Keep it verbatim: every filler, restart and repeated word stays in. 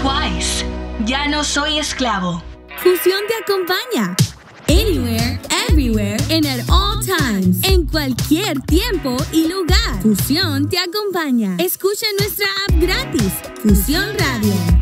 Twice. Ya no soy esclavo. Fusión te acompaña. Anywhere, everywhere, and at all times. En cualquier tiempo y lugar. Fusión te acompaña. Escucha nuestra app gratis. Fusión Radio.